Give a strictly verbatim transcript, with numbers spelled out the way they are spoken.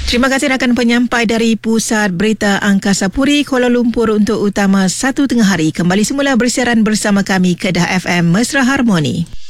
Terima kasih rakan penyampai dari Pusat Berita Angkasa Puri, Kuala Lumpur untuk Utama Satu Tengah Hari. Kembali semula bersiaran bersama kami Kedah F M Mesra Harmoni.